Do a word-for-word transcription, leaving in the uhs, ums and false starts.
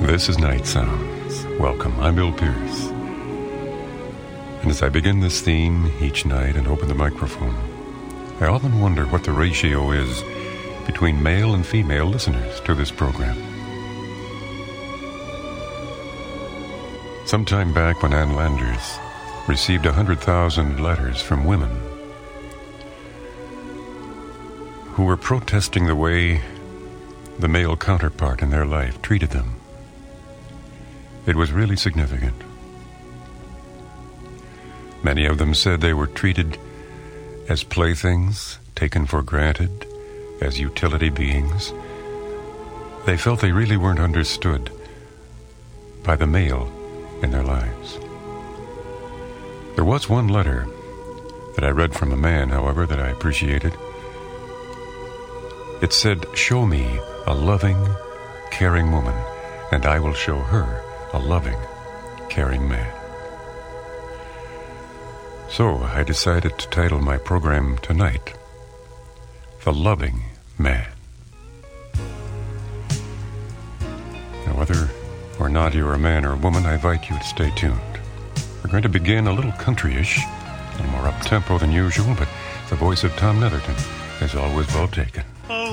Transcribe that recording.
This is Night Sounds. Welcome, I'm Bill Pierce. And as I begin this theme each night and open the microphone, I often wonder what the ratio is between male and female listeners to this program. Sometime back when Ann Landers received one hundred thousand letters from women who were protesting the way the male counterpart in their life treated them, it was really significant. Many of them said they were treated as playthings, taken for granted, as utility beings. They felt they really weren't understood by the male in their lives. There was one letter that I read from a man, however, that I appreciated. It said, "Show me a loving, caring woman, and I will show her a loving, caring man." So I decided to title my program tonight, The Loving Man. Now, whether or not you're a man or a woman, I invite you to stay tuned. We're going to begin a little country-ish, a little more up-tempo than usual, but the voice of Tom Netherton is always well taken.